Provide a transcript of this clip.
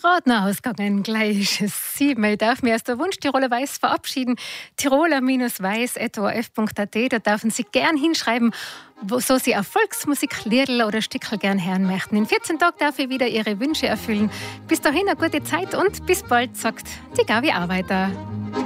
gerade noch ausgegangen. Gleich ist es 7. Ich darf mich aus der Wunsch-Tiroler Weiß verabschieden. tiroler-weiß.orf.at. Da dürfen Sie gern hinschreiben, so Sie Erfolgsmusik, Liedl oder Stickerl gern hören möchten. In 14 Tagen darf ich wieder Ihre Wünsche erfüllen. Bis dahin eine gute Zeit und bis bald, sagt die Gabi Arbeiter.